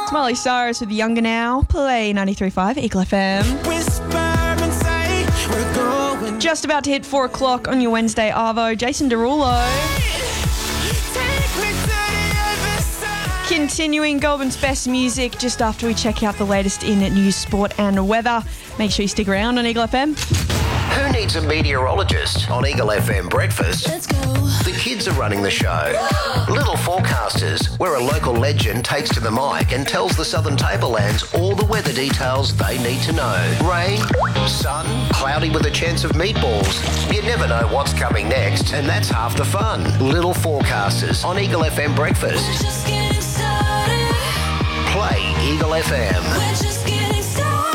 It's Miley Cyrus with Younger Now. Play 93.5 Eagle FM. Just about to hit 4 o'clock on your Wednesday Arvo. Jason Derulo. Continuing Goulburn's best music just after we check out the latest in news, sport and weather. Make sure you stick around on Eagle FM. Who needs a meteorologist on Eagle FM Breakfast? Let's go. The kids are running the show. Little Forecasters, where a local legend takes to the mic and tells the Southern Tablelands all the weather details they need to know. Rain, sun, cloudy with a chance of meatballs. You never know what's coming next, and that's half the fun. Little Forecasters on Eagle FM Breakfast. We're just getting started. Play Eagle FM. We're just getting started.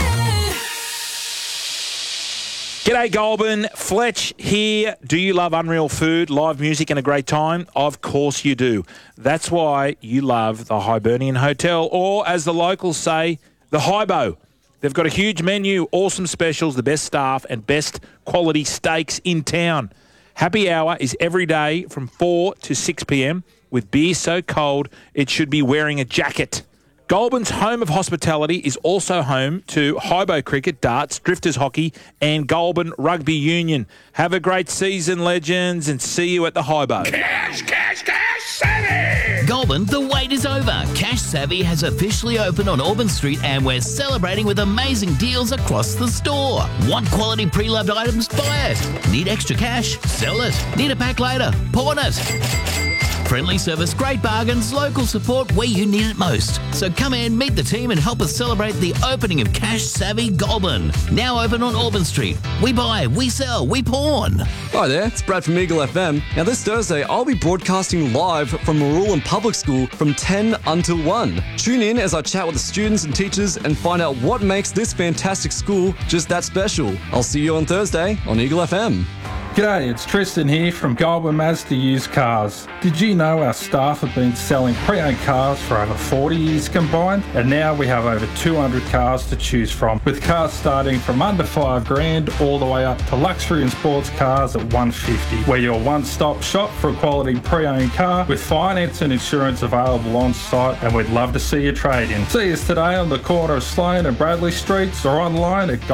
G'day Goulburn, Fletch here. Do you love unreal food, live music and a great time? Of course you do. That's why you love the Hibernian Hotel, or as the locals say, the Hibo. They've got a huge menu, awesome specials, the best staff and best quality steaks in town. Happy hour is every day from 4 to 6 p.m. with beer so cold it should be wearing a jacket. Goulburn's home of hospitality is also home to Hibo Cricket, darts, drifters hockey and Goulburn Rugby Union. Have a great season, legends, and see you at the Hibo. Cash Savvy! Goulburn, the wait is over. Cash Savvy has officially opened on Auburn Street and we're celebrating with amazing deals across the store. Want quality pre-loved items? Buy it. Need extra cash? Sell it. Need a pack later? Pawn it. Friendly service, great bargains, local support where you need it most. So come in, meet the team and help us celebrate the opening of Cash Savvy Goulburn. Now open on Auburn Street. We buy, we sell, we pawn. Hi there, it's Brad from Eagle FM. Now this Thursday, I'll be broadcasting live from Marulan Public School from 10 until 1. Tune in as I chat with the students and teachers and find out what makes this fantastic school just that special. I'll see you on Thursday on Eagle FM. G'day, it's Tristan here from Goulburn Mazda Used Cars. Did you know our staff have been selling pre-owned cars for over 40 years combined? And now we have over 200 cars to choose from, with cars starting from under $5,000 all the way up to luxury and sports cars at $150. We're your one-stop shop for a quality pre-owned car with finance and insurance available on site, and we'd love to see you trade in. See us today on the corner of Sloane and Bradley Streets or online at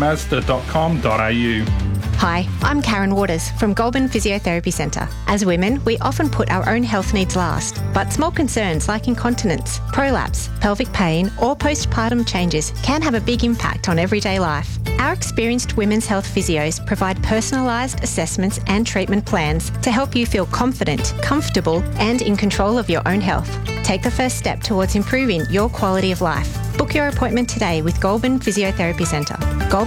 goulburnmazda.com.au. Hi, I'm Karen Waters from Goulburn Physiotherapy Centre. As women, we often put our own health needs last, but small concerns like incontinence, prolapse, pelvic pain or postpartum changes can have a big impact on everyday life. Our experienced women's health physios provide personalised assessments and treatment plans to help you feel confident, comfortable and in control of your own health. Take the first step towards improving your quality of life. Book your appointment today with Goulburn Physiotherapy Centre.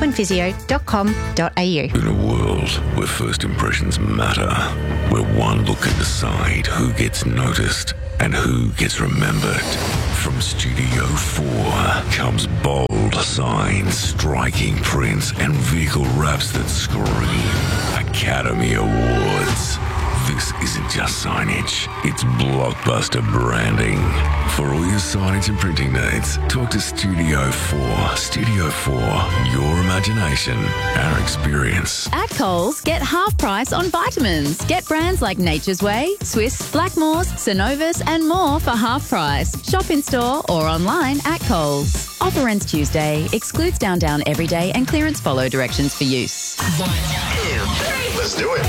goulburnphysio.com.au. In a world where first impressions matter, where one look can decide who gets noticed and who gets remembered, from Studio 4 comes bold signs, striking prints and vehicle wraps that scream Academy Awards. This isn't just signage, it's blockbuster branding. For all your signage and printing needs, talk to Studio 4. Studio 4, your imagination, our experience. At Coles, get half price on vitamins. Get brands like Nature's Way, Swiss, Blackmores, Synovus and more for half price. Shop in store or online at Coles. Offer ends Tuesday. Excludes Down everyday and clearance follow directions for use. 1, 2, 3. Let's do it.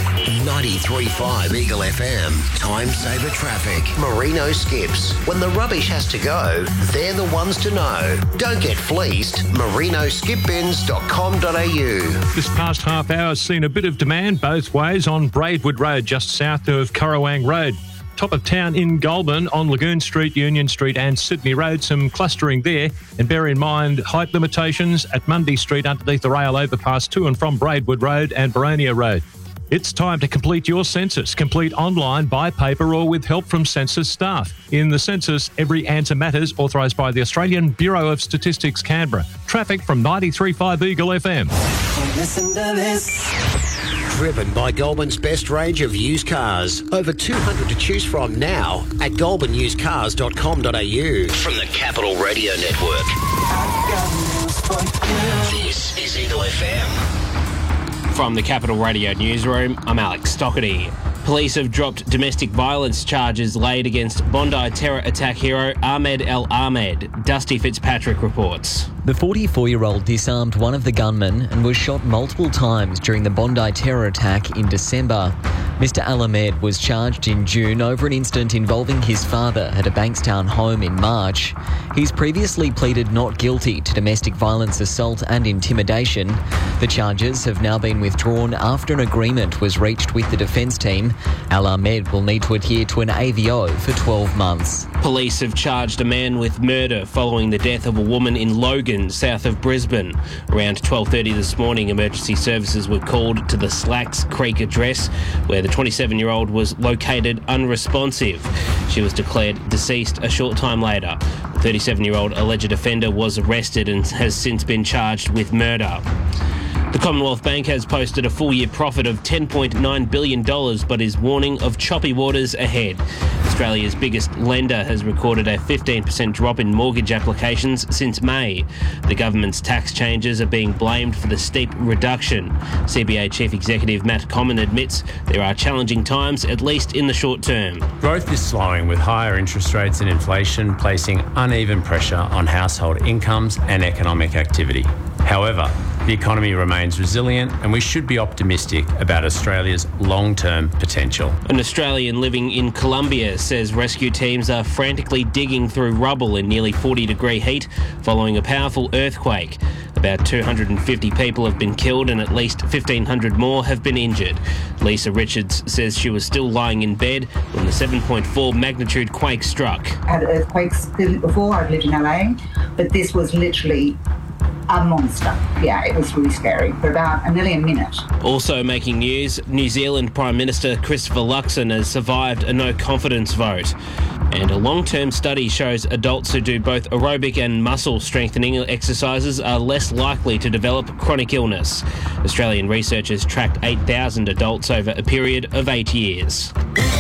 93.5 Eagle FM. Time saver traffic. Merino Skips. When the rubbish has to go, they're the ones to know. Don't get fleeced. merinoskipbins.com.au. This past half hour has seen a bit of demand both ways on Braidwood Road, just south of Currawang Road. Top of town in Goulburn on Lagoon Street, Union Street and Sydney Road. Some clustering there. And bear in mind height limitations at Mundy Street underneath the rail overpass to and from Braidwood Road and Baronia Road. It's time to complete your census. Complete online, by paper or with help from census staff. In the census, every answer matters, authorised by the Australian Bureau of Statistics, Canberra. Traffic from 93.5 Eagle FM. Listen to this. Driven by Goulburn's best range of used cars. Over 200 to choose from now at goulburnusecars.com.au. From the Capital Radio Network. This is Eagle FM. From the Capital Radio Newsroom, I'm Alex Stockerty. Police have dropped domestic violence charges laid against Bondi terror attack hero Ahmed El Ahmed. Dusty Fitzpatrick reports. The 44-year-old disarmed one of the gunmen and was shot multiple times during the Bondi terror attack in December. Mr Al Ahmed was charged in June over an incident involving his father at a Bankstown home in March. He's previously pleaded not guilty to domestic violence assault and intimidation. The charges have now been withdrawn after an agreement was reached with the defence team. Al Ahmed will need to adhere to an AVO for 12 months. Police have charged a man with murder following the death of a woman in Logan, south of Brisbane. Around 12:30 this morning, emergency services were called to the Slacks Creek address, where the 27-year-old was located unresponsive. She was declared deceased a short time later. The 37-year-old alleged offender was arrested and has since been charged with murder. The Commonwealth Bank has posted a full-year profit of $10.9 billion, but is warning of choppy waters ahead. Australia's biggest lender has recorded a 15% drop in mortgage applications since May. The government's tax changes are being blamed for the steep reduction. CBA Chief Executive Matt Comyn admits there are challenging times, at least in the short term. Growth is slowing with higher interest rates and inflation placing uneven pressure on household incomes and economic activity. However, the economy remains resilient and we should be optimistic about Australia's long-term potential. An Australian living in Colombia says rescue teams are frantically digging through rubble in nearly 40-degree heat following a powerful earthquake. About 250 people have been killed and at least 1,500 more have been injured. Lisa Richards says she was still lying in bed when the 7.4 magnitude quake struck. I had earthquakes before. I've lived in LA, but this was literally a monster. Yeah, it was really scary for about nearly a minute. Also making news, New Zealand Prime Minister Christopher Luxon has survived a no-confidence vote. And a long-term study shows adults who do both aerobic and muscle strengthening exercises are less likely to develop chronic illness. Australian researchers tracked 8,000 adults over a period of 8 years.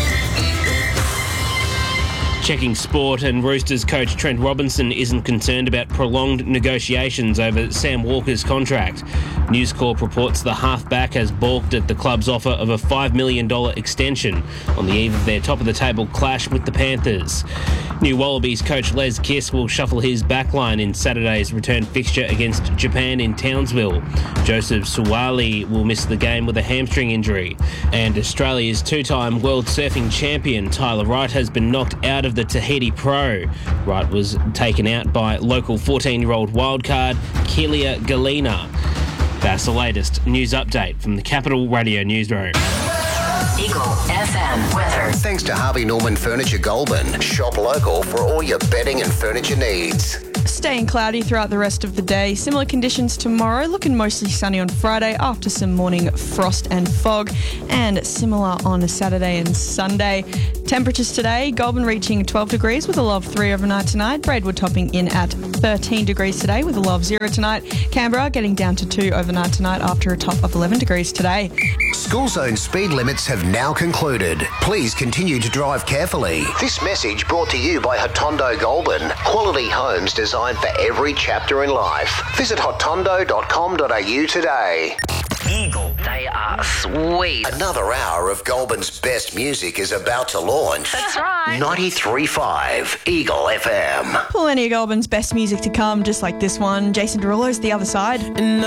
Checking sport, and Roosters coach Trent Robinson isn't concerned about prolonged negotiations over Sam Walker's contract. News Corp reports the halfback has balked at the club's offer of a $5 million extension on the eve of their top-of-the-table clash with the Panthers. New Wallabies coach Les Kiss will shuffle his backline in Saturday's return fixture against Japan in Townsville. Joseph Suwali will miss the game with a hamstring injury. And Australia's two-time world surfing champion Tyler Wright has been knocked out of the Tahiti Pro. Wright was taken out by local 14-year-old wildcard Kelia Galina. That's the latest news update from the Capital Radio Newsroom. Eagle FM weather. Thanks to Harvey Norman Furniture Goulburn. Shop local for all your bedding and furniture needs. Staying cloudy throughout the rest of the day. Similar conditions tomorrow, looking mostly sunny on Friday after some morning frost and fog, and similar on Saturday and Sunday. Temperatures today, Goulburn reaching 12 degrees with a low of 3 overnight tonight. Braidwood topping in at 13 degrees today with a low of 0 tonight. Canberra getting down to 2 overnight tonight after a top of 11 degrees today. School zone speed limits have now concluded. Please continue to drive carefully. This message brought to you by Hotondo Goulburn. Quality homes designed for every chapter in life. Visit hotondo.com.au today. Eagle. They are sweet. Another hour of Goulburn's best music is about to launch. That's right. 93.5 Eagle FM. Plenty of Goulburn's best music to come, just like this one. Jason Derulo's The Other Side.